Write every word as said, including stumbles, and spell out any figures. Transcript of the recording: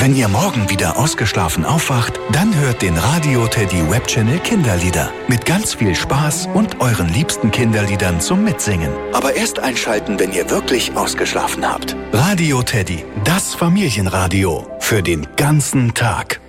Wenn ihr morgen wieder ausgeschlafen aufwacht, dann hört den Radio Teddy Webchannel Kinderlieder. Mit ganz viel Spaß und euren liebsten Kinderliedern zum Mitsingen. Aber erst einschalten, wenn ihr wirklich ausgeschlafen habt. Radio Teddy, das Familienradio. Für den ganzen Tag.